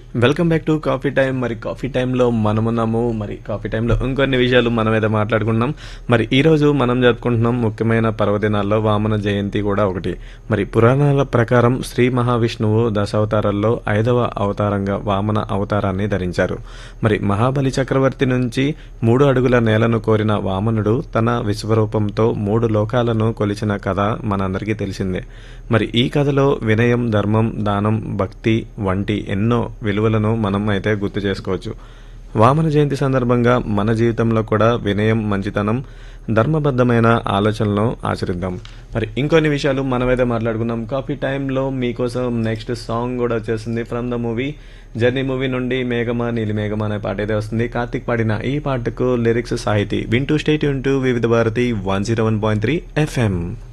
Welcome back to coffee time. మరి coffee టైంలో మనమున్నాము. మరి కాఫీ టైంలో ఇంకొన్ని విషయాలు మనం అయితే మాట్లాడుకుంటున్నాం. మరి ఈ రోజు మనం జరుపుకుంటున్నాం ముఖ్యమైన పర్వదినాల్లో వామన జయంతి కూడా ఒకటి. మరి పురాణాల ప్రకారం శ్రీ మహావిష్ణువు దశావతారాల్లో 5వ అవతారంగా వామన అవతారాన్ని ధరించారు. మరి మహాబలి చక్రవర్తి నుంచి 3 అడుగుల నేలను కోరిన వామనుడు తన విశ్వరూపంతో 3 లోకాలను కొలిచిన కథ మనందరికీ తెలిసిందే. మరి ఈ కథలో వినయం, ధర్మం, దానం, భక్తి వంటి ఎన్నో విలువలను మనం అయితే గుర్తు చేసుకోవచ్చు. వామన జయంతి సందర్భంగా మన జీవితంలో కూడా వినయం, మంచితనం, ధర్మబద్ధమైన ఆలోచనలను ఆచరిద్దాం. మరి ఇంకొన్ని విషయాలు మనమైతే మాట్లాడుకుందాం. కాఫీ టైంలో మీకోసం నెక్స్ట్ సాంగ్ కూడా వచ్చేస్తుంది from the movie journey movie నుండి మేఘమా నీలి మేఘమా అనే పాట అయితే వస్తుంది. కార్తిక్ పాడిన ఈ పాటకు లిరిక్స్ సాహితీ. వింటూ స్టేట్ యూన్ టు వివిధ భారతి 101.3 FM.